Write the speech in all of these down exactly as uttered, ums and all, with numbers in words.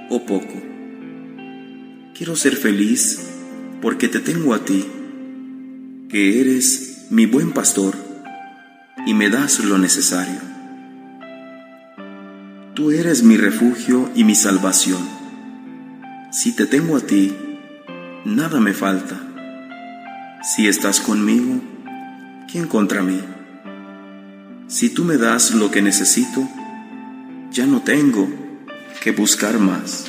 o poco. Quiero ser feliz porque te tengo a ti, que eres mi buen pastor y me das lo necesario. Tú eres mi refugio y mi salvación. Si te tengo a ti, nada me falta. Si estás conmigo, ¿quién contra mí? Si tú me das lo que necesito, ya no tengo que buscar más.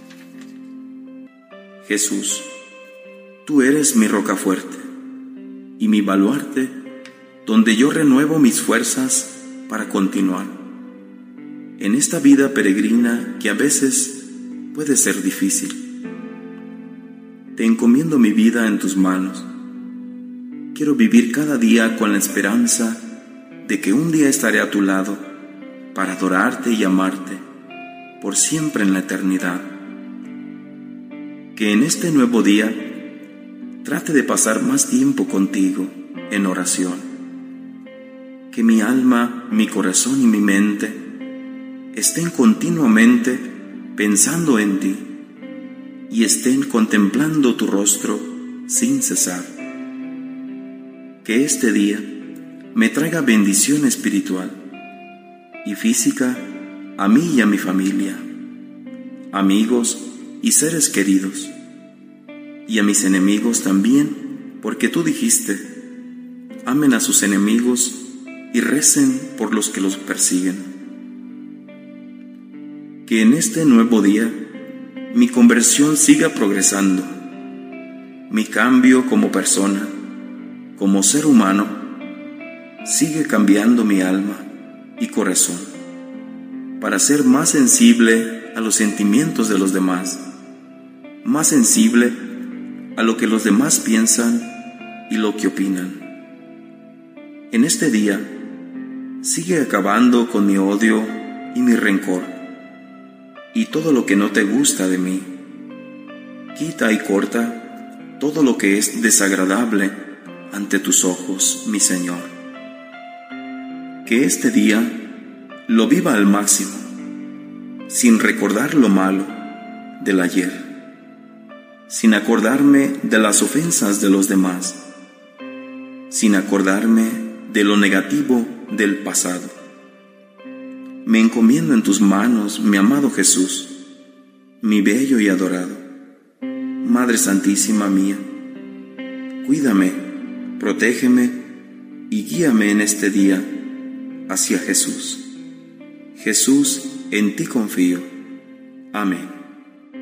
Jesús, tú eres mi roca fuerte y mi baluarte, donde yo renuevo mis fuerzas para continuar en esta vida peregrina que a veces puede ser difícil. Te encomiendo mi vida en tus manos. Quiero vivir cada día con la esperanza de que un día estaré a tu lado para adorarte y amarte por siempre en la eternidad. Que en este nuevo día trate de pasar más tiempo contigo en oración. Que mi alma, mi corazón y mi mente estén continuamente pensando en ti y estén contemplando tu rostro sin cesar. Que este día me traiga bendición espiritual y física a mí y a mi familia, amigos y seres queridos, y a mis enemigos también, porque tú dijiste, amen a sus enemigos y recen por los que los persiguen. Que en este nuevo día mi conversión siga progresando, mi cambio como persona, como ser humano, sigue cambiando mi alma y corazón para ser más sensible a los sentimientos de los demás, más sensible a lo que los demás piensan y lo que opinan. En este día, sigue acabando con mi odio y mi rencor y todo lo que no te gusta de mí. Quita y corta todo lo que es desagradable ante tus ojos, mi Señor. Que este día lo viva al máximo, sin recordar lo malo del ayer, sin acordarme de las ofensas de los demás, sin acordarme de lo negativo del pasado. Me encomiendo en tus manos, mi amado Jesús, mi bello y adorado. Madre Santísima mía, cuídame, protégeme y guíame en este día hacia Jesús. Jesús, en ti confío. Amén.